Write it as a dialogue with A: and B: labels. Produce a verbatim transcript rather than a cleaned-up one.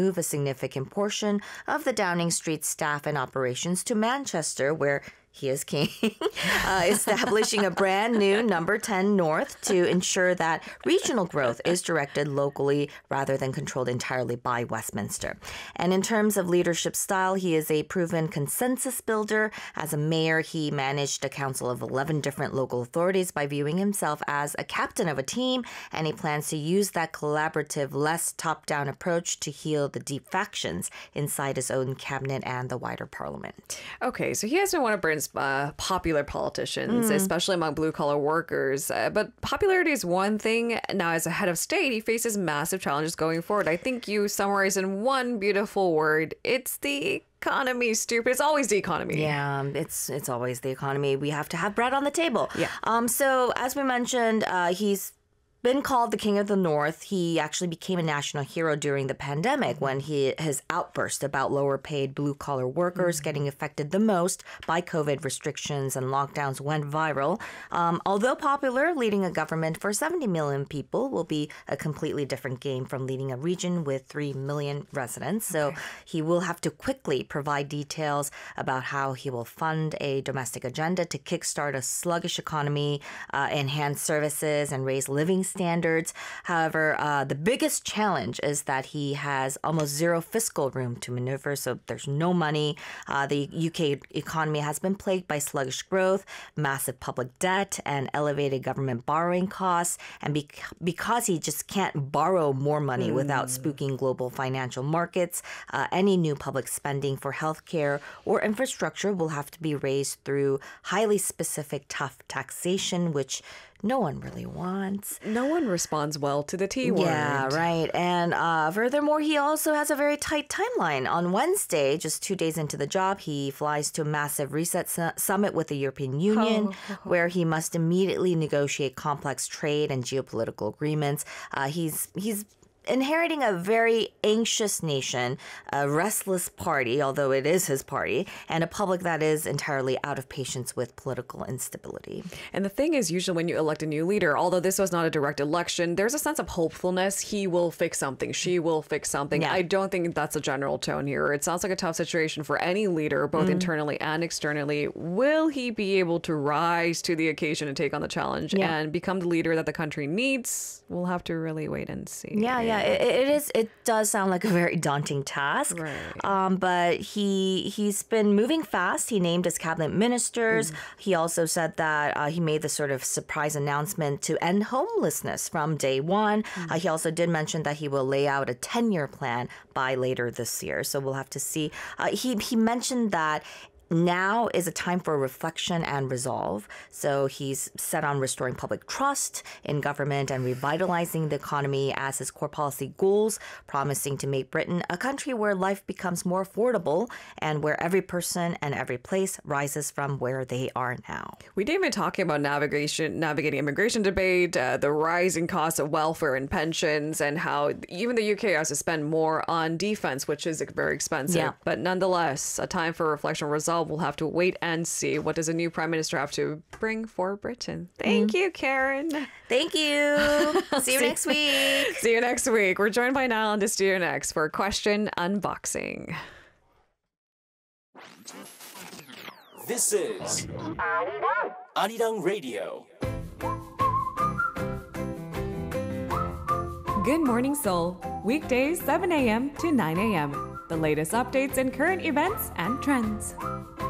A: move a significant portion of the Downing Street staff and operations to Manchester, where he is king, uh, establishing a brand new number ten North to ensure that regional growth is directed locally rather than controlled entirely by Westminster. And in terms of leadership style, he is a proven consensus builder. As a mayor, he managed a council of eleven different local authorities by viewing himself as a captain of a team, and he plans to use that collaborative, less top-down approach to heal the deep factions inside his own cabinet and the wider parliament.
B: Okay, so he has been one of Britain's Uh, popular politicians, mm. especially among blue-collar workers. Uh, but popularity is one thing. Now, as a head of state, he faces massive challenges going forward. I think you summarized in one beautiful word. It's the economy, stupid. It's always the economy.
A: Yeah, it's it's always the economy. We have to have bread on the table.
B: Yeah.
A: Um. So, as we mentioned, uh, he's been called the King of the North. He actually became a national hero during the pandemic when he his outburst about lower paid blue collar workers mm-hmm. getting affected the most by COVID restrictions and lockdowns went viral. Um, although popular, leading a government for seventy million people will be a completely different game from leading a region with three million residents. So okay. he will have to quickly provide details about how he will fund a domestic agenda to kickstart a sluggish economy, uh, enhance services, and raise living standards. However, uh, the biggest challenge is that he has almost zero fiscal room to maneuver, so there's no money. Uh, the U K economy has been plagued by sluggish growth, massive public debt, and elevated government borrowing costs. And be- because he just can't borrow more money mm. without spooking global financial markets, uh, any new public spending for healthcare or infrastructure will have to be raised through highly specific, tough taxation, which no one really wants.
B: No one responds well to the T word.
A: Yeah, right. And uh, furthermore, he also has a very tight timeline. On Wednesday, just two days into the job, he flies to a massive reset su- summit with the European Union, oh. where he must immediately negotiate complex trade and geopolitical agreements. Uh, he's he's inheriting a very anxious nation, a restless party, although it is his party, and a public that is entirely out of patience with political instability.
B: And the thing is, usually when you elect a new leader, although this was not a direct election, there's a sense of hopefulness. He will fix something. She will fix something. Yeah. I don't think that's a general tone here. It sounds like a tough situation for any leader, both mm. internally and externally. Will he be able to rise to the occasion and take on the challenge yeah. and become the leader that the country needs? We'll have to really wait and see.
A: Yeah, yeah. Yeah, it, it is. It does sound like a very daunting task.
B: Right.
A: Um, but he he's been moving fast. He named his cabinet ministers. Mm. He also said that uh, he made the sort of surprise announcement to end homelessness from day one. Mm. Uh, he also did mention that he will lay out a ten-year plan by later this year. So we'll have to see. Uh, he he mentioned that now is a time for reflection and resolve. So he's set on restoring public trust in government and revitalizing the economy as his core policy goals, promising to make Britain a country where life becomes more affordable and where every person and every place rises from where they are now.
B: We didn't even talk about navigation, navigating immigration debate, uh, the rising costs of welfare and pensions, and how even the U K has to spend more on defense, which is very expensive. Yeah. But nonetheless, a time for reflection and resolve. We'll have to wait and see. What does a new prime minister have to bring for Britain? Thank mm. you, Karen.
A: Thank you. See you see, next week.
B: See you next week. We're joined by Niall and Studio Next for Question Unboxing.
C: This is Arirang Radio.
D: Good Morning Seoul. Weekdays seven a.m. to nine a.m. The latest updates and current events and trends.